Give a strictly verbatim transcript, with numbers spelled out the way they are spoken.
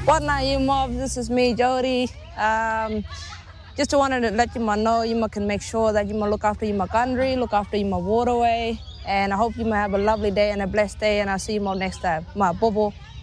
What now, you mob? This is me, Jody. Um, just wanted to let you know you can make sure that you look after your country, look after your waterway, and I hope you have a lovely day and a blessed day, and I'll see you next time. Ma bobo.